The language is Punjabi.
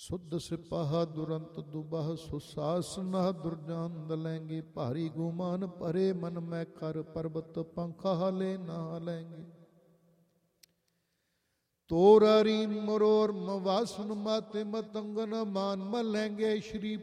ਸੁਧ ਸਿਪਾਹਾ ਦੁਰੰਤ ਦੁਬਹ ਸੁਸਾਸ ਨਹ ਦੁਰਜਾਨ ਦਲੈਂਗੇ। ਭਾਰੀ ਗੁਮਾਨ ਭਰੇ ਮਨ ਮੈਂ ਕਰ ਪਰਬਤ ਪੰਖਾ ਹਲੇ ਨਾ ਹਲੈਂਗੇ। ਤੋਰਾਰੀ ਮਰੋਰ ਮਵਾਸਨ ਮਾਤੇ ਮਤੰਗਨ ਮਾਨ ਮਲੈਂਗੇ। ਸ਼੍ਰੀ